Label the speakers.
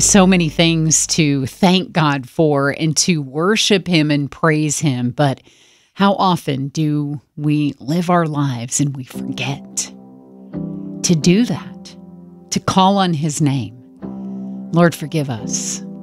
Speaker 1: So many things to thank God for and to worship Him and praise Him. But how often do we live our lives and we forget to do that, to call on His name? Lord, forgive us.